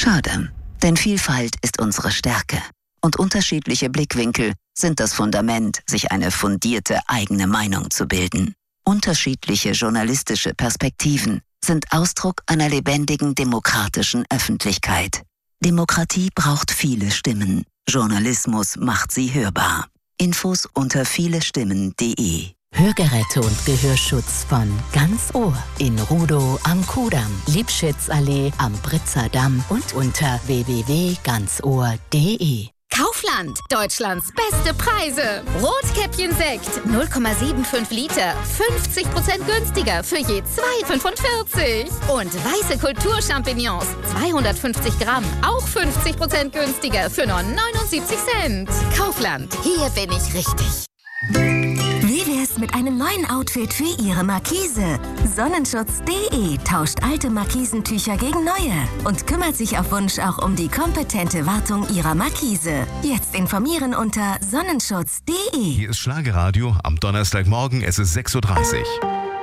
Schade, denn Vielfalt ist unsere Stärke. Und unterschiedliche Blickwinkel sind das Fundament, sich eine fundierte eigene Meinung zu bilden. Unterschiedliche journalistische Perspektiven sind Ausdruck einer lebendigen demokratischen Öffentlichkeit. Demokratie braucht viele Stimmen. Journalismus macht sie hörbar. Infos unter vielestimmen.de. Hörgeräte und Gehörschutz von Ganz Ohr in Rudow am Kudamm, Liebschitzallee am Britzer Damm und unter www.ganzohr.de. Kaufland, Deutschlands beste Preise. Rotkäppchen-Sekt, 0,75 Liter, 50% günstiger für je 2,45. Und weiße Kulturchampignons, 250 Gramm, auch 50% günstiger für nur 79 Cent. Kaufland, hier bin ich richtig. Wie wär's mit einem neuen Outfit für Ihre Markise? Sonnenschutz.de tauscht alte Markisentücher gegen neue und kümmert sich auf Wunsch auch um die kompetente Wartung Ihrer Markise. Jetzt informieren unter Sonnenschutz.de. Hier ist Schlagerradio am Donnerstagmorgen, es ist 6:30 Uhr.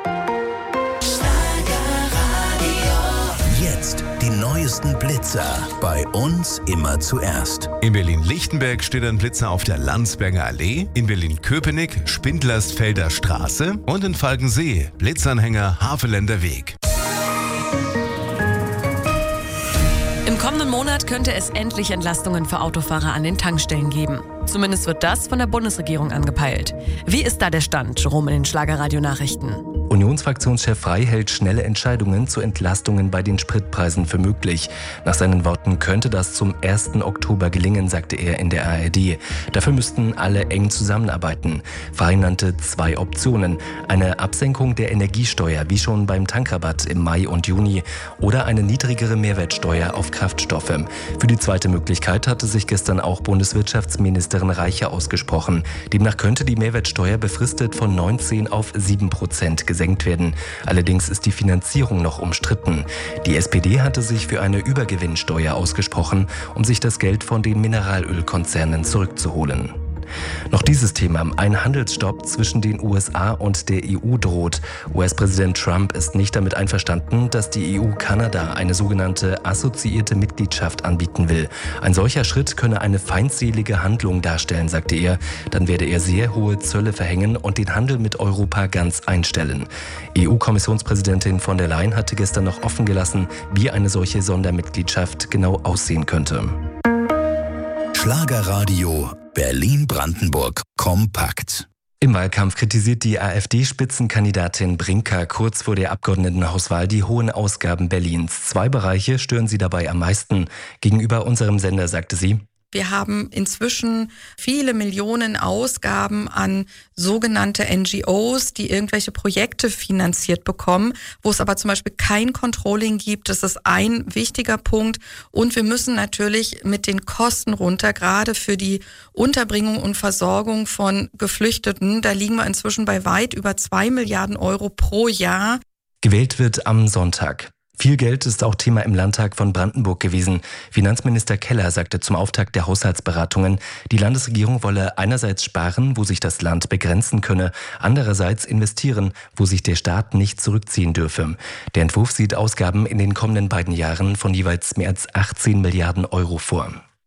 Jetzt die neuesten Blitzer. Bei uns immer zuerst. In Berlin-Lichtenberg steht ein Blitzer auf der Landsberger Allee, in Berlin-Köpenick Spindlersfelder Straße und in Falkensee Blitzanhänger Haveländer Weg. Im kommenden Monat könnte es endlich Entlastungen für Autofahrer an den Tankstellen geben. Zumindest wird das von der Bundesregierung angepeilt. Wie ist da der Stand, Jerome, in den Schlagerradio-Nachrichten? Unionsfraktionschef Frey hält schnelle Entscheidungen zu Entlastungen bei den Spritpreisen für möglich. Nach seinen Worten könnte das zum 1. Oktober gelingen, sagte er in der ARD. Dafür müssten alle eng zusammenarbeiten. Frey nannte 2 Optionen. Eine Absenkung der Energiesteuer, wie schon beim Tankrabatt im Mai und Juni, oder eine niedrigere Mehrwertsteuer auf Kraftstoffe. Für die zweite Möglichkeit hatte sich gestern auch Bundeswirtschaftsministerin Reiche ausgesprochen. Demnach könnte die Mehrwertsteuer befristet von 19 auf 7% gesenkt werden. Allerdings ist die Finanzierung noch umstritten. Die SPD hatte sich für eine Übergewinnsteuer ausgesprochen, um sich das Geld von den Mineralölkonzernen zurückzuholen. Noch dieses Thema. Ein Handelsstopp zwischen den USA und der EU droht. US-Präsident Trump ist nicht damit einverstanden, dass die EU Kanada eine sogenannte assoziierte Mitgliedschaft anbieten will. Ein solcher Schritt könne eine feindselige Handlung darstellen, sagte er. Dann werde er sehr hohe Zölle verhängen und den Handel mit Europa ganz einstellen. EU-Kommissionspräsidentin von der Leyen hatte gestern noch offen gelassen, wie eine solche Sondermitgliedschaft genau aussehen könnte. Schlagerradio Berlin-Brandenburg kompakt. Im Wahlkampf kritisiert die AfD-Spitzenkandidatin Brinker kurz vor der Abgeordnetenhauswahl die hohen Ausgaben Berlins. 2 Bereiche stören sie dabei am meisten. Gegenüber unserem Sender sagte sie: Wir haben inzwischen viele Millionen Ausgaben an sogenannte NGOs, die irgendwelche Projekte finanziert bekommen, wo es aber zum Beispiel kein Controlling gibt. Das ist ein wichtiger Punkt. Und wir müssen natürlich mit den Kosten runter, gerade für die Unterbringung und Versorgung von Geflüchteten. Da liegen wir inzwischen bei weit über 2 Milliarden Euro pro Jahr. Gewählt wird am Sonntag. Viel Geld ist auch Thema im Landtag von Brandenburg gewesen. Finanzminister Keller sagte zum Auftakt der Haushaltsberatungen, die Landesregierung wolle einerseits sparen, wo sich das Land begrenzen könne, andererseits investieren, wo sich der Staat nicht zurückziehen dürfe. Der Entwurf sieht Ausgaben in den kommenden beiden Jahren von jeweils mehr als 18 Milliarden Euro vor.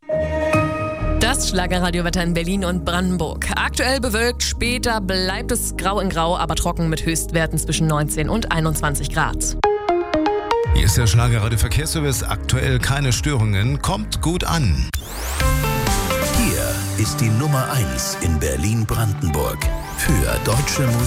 Das Schlagerradiowetter in Berlin und Brandenburg. Aktuell bewölkt, später bleibt es grau in grau, aber trocken mit Höchstwerten zwischen 19 und 21 Grad. Hier ist der Schlagerradio-Verkehrsservice. Aktuell keine Störungen. Kommt gut an. Hier ist die Nummer 1 in Berlin-Brandenburg für deutsche Musik.